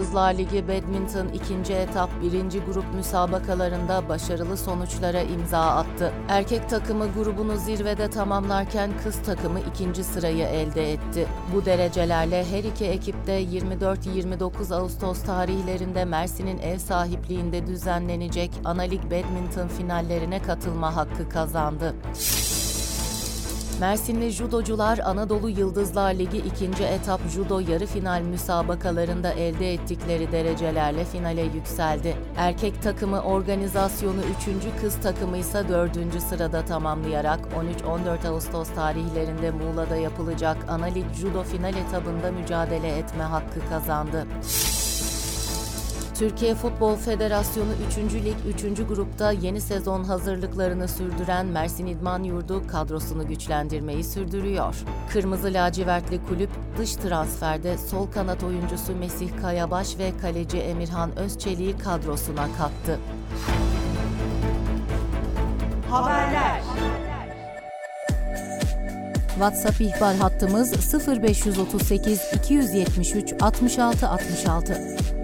Yıldızlar Ligi Badminton 2. etap 1. grup müsabakalarında başarılı sonuçlara imza attı. Erkek takımı grubunu zirvede tamamlarken kız takımı 2. sırayı elde etti. Bu derecelerle her iki ekip de 24-29 Ağustos tarihlerinde Mersin'in ev sahipliğinde düzenlenecek Ana Lig Badminton finallerine katılma hakkı kazandı. Mersinli judocular Anadolu Yıldızlar Ligi 2. etap judo yarı final müsabakalarında elde ettikleri derecelerle finale yükseldi. Erkek takımı organizasyonu 3. kız takımı ise 4. sırada tamamlayarak 13-14 Ağustos tarihlerinde Muğla'da yapılacak Ana Lig judo final etabında mücadele etme hakkı kazandı. Türkiye Futbol Federasyonu 3. Lig 3. grupta yeni sezon hazırlıklarını sürdüren Mersin İdman Yurdu kadrosunu güçlendirmeyi sürdürüyor. Kırmızı lacivertli kulüp dış transferde sol kanat oyuncusu Mesih Kayabaş ve kaleci Emirhan Özçelik'i kadrosuna kattı. Haberler. WhatsApp ihbar hattımız 0538 273 66 66.